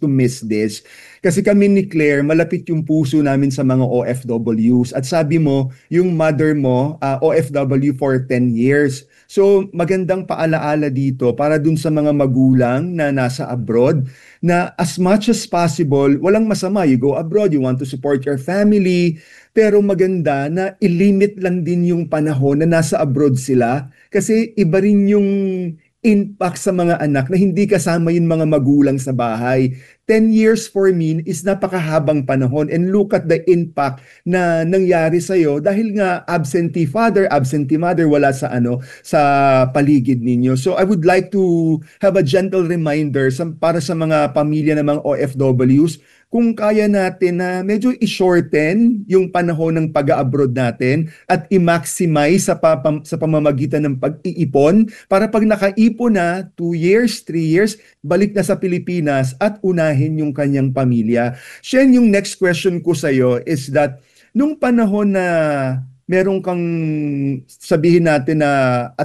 to miss this. Kasi kami ni Claire, malapit yung puso namin sa mga OFWs. At sabi mo, yung mother mo, OFW for 10 years. So magandang paalaala dito para dun sa mga magulang na nasa abroad na as much as possible, walang masama. You go abroad, you want to support your family, pero maganda na ilimit lang din yung panahon na nasa abroad sila kasi iba rin yung impact sa mga anak na hindi kasama yung mga magulang sa bahay. 10 years for me is napakahabang panahon and look at the impact na nangyari sa'yo dahil nga absentee father, absentee mother, wala sa sa paligid ninyo. So I would like to have a gentle reminder para sa mga pamilya ng mga OFWs kung kaya natin na medyo i-shorten yung panahon ng pag-abroad natin at i-maximize sa pamamagitan ng pag-iipon para pag nakaipon na 2 years, 3 years, balik na sa Pilipinas at unahin yung kanyang pamilya. Shen, yung next question ko sa'yo is that nung panahon na meron kang sabihin natin na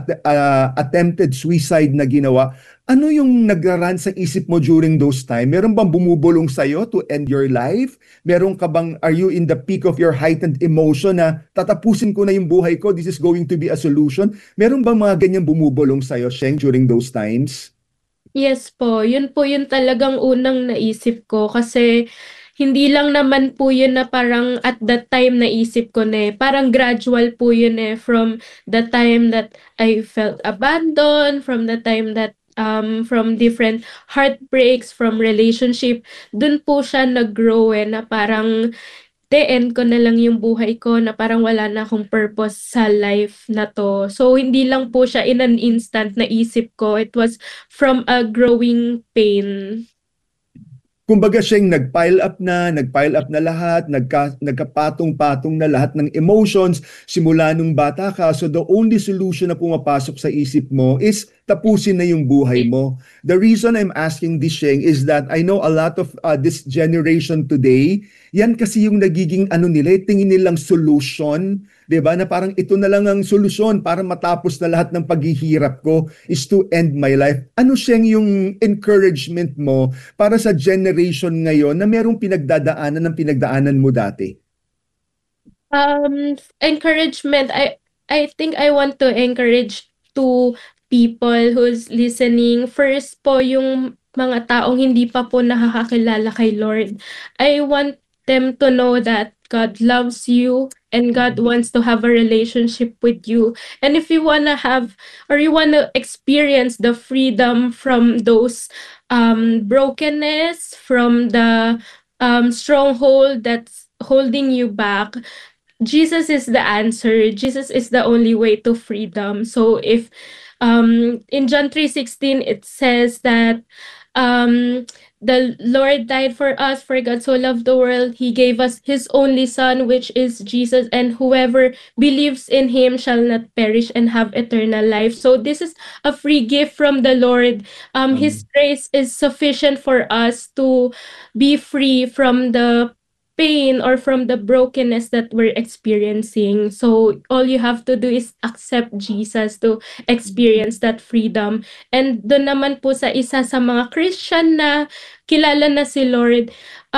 attempted suicide na ginawa, ano yung nagraran sa isip mo during those time? Meron bang bumubulong sa'yo to end your life? Meron ka bang, are you in the peak of your heightened emotion na tatapusin ko na yung buhay ko, this is going to be a solution? Meron bang mga ganyan bumubulong sa'yo, Sheng, during those times? Yes po, yun po yung talagang unang naisip ko kasi hindi lang naman po yun na parang at that time naisip ko na parang gradual po yun from the time that I felt abandoned, from the time that from different heartbreaks, from relationship, dun po siya nag-grow na parang end ko na lang yung buhay ko na parang wala na akong purpose sa life na to. So, hindi lang po siya in an instant na isip ko. It was from a growing pain. Kumbaga siyang nag-pile up na lahat, nagkapatong-patong na lahat ng emotions simula nung bata ka. So the only solution na pumapasok sa isip mo is tapusin na yung buhay mo. The reason I'm asking this, Sheng, is that I know a lot of this generation today, yan kasi yung nagiging tingin nilang solution, 'di ba? Na parang ito na lang ang solusyon para matapos na lahat ng paghihirap ko is to end my life. Ano Sheng yung encouragement mo para sa generation ngayon na merong pinagdaanan mo dati? Encouragement, I think I want to encourage to people who's listening. First po, yung mga taong hindi pa po nakakakilala kay Lord. I want them to know that God loves you and God wants to have a relationship with you. And if you want to have or you want to experience the freedom from those brokenness, from the stronghold that's holding you back, Jesus is the answer. Jesus is the only way to freedom. So if in John 3:16 it says that the Lord died for us, for God so loved the world, he gave us his only son, which is Jesus, and whoever believes in him shall not perish and have eternal life. So this is a free gift from the Lord. His grace is sufficient for us to be free from the pain or from the brokenness that we're experiencing. So all you have to do is accept Jesus to experience that freedom. And doon naman po sa isa sa mga Christian na kilala na si Lord,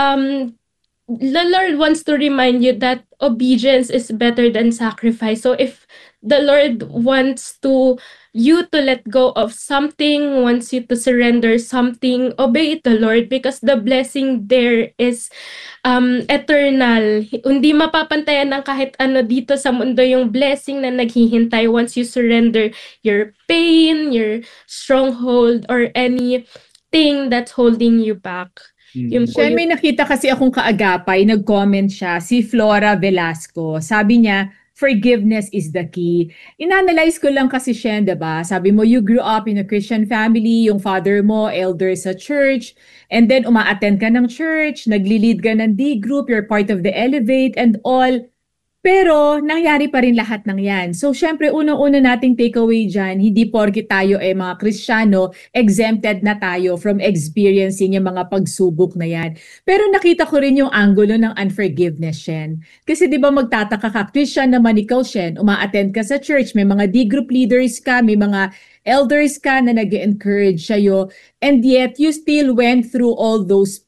the Lord wants to remind you that obedience is better than sacrifice. So if the Lord wants you to let go of something, wants you to surrender something, obey it the Lord, because the blessing there is eternal. Hindi mapapantayan ng kahit ano dito sa mundo yung blessing na naghihintay once you surrender your pain, your stronghold, or anything that's holding you back. Siya, may nakita kasi akong kaagapay, nag-comment siya, si Flora Velasco. Sabi niya, forgiveness is the key. Inanalyze ko lang kasi siya, diba? Sabi mo, you grew up in a Christian family, yung father mo, elder sa church, and then uma-attend ka ng church, nagli-lead ka ng D group, you're part of the Elevate and all. Pero nangyari pa rin lahat ng yan. So syempre, unang-una nating takeaway dyan, hindi porke tayo mga Kristiyano, exempted na tayo from experiencing yung mga pagsubok na yan. Pero nakita ko rin yung angulo ng unforgiveness, Shen. Kasi di ba magtataka ka, Christian naman ikaw, Shen, uma-attend ka sa church, may mga D-group leaders ka, may mga elders ka na nag-encourage sa'yo, and yet you still went through all those